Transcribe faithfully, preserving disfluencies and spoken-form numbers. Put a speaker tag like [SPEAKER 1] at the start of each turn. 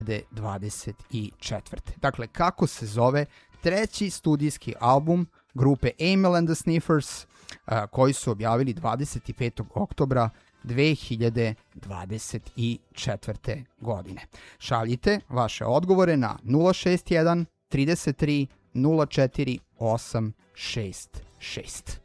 [SPEAKER 1] dvadeset četvrte. Dakle, kako se zove treći studijski album grupe Amyl and the Sniffers, a, koji su objavili dvadeset petog oktobra dve hiljade dvadeset četvrte. godine. Šaljite vaše odgovore na nula šest jedan trideset tri nula četiri osam šest šest.